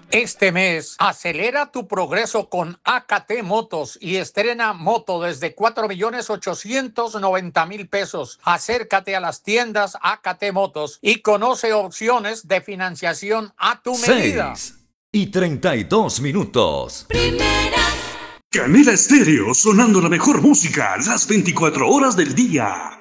Este mes, acelera tu progreso con AKT Motos y estrena moto desde 4.890.000 pesos. Acércate a las tiendas AKT Motos y conoce opciones de financiación a tu medida. 6:32. Canela Estéreo, sonando la mejor música las 24 horas del día.